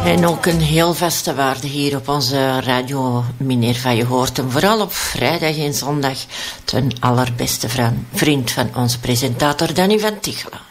En ook een heel vaste waarde hier op onze radio Minerva. Je hoort hem vooral op vrijdag en zondag. Ten allerbeste vriend van onze presentator Danny van Tichelen.